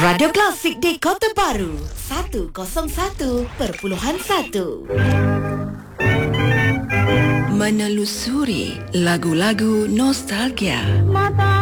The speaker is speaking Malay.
Radio Klasik di Kota Baru 101.1. Menelusuri lagu-lagu nostalgia.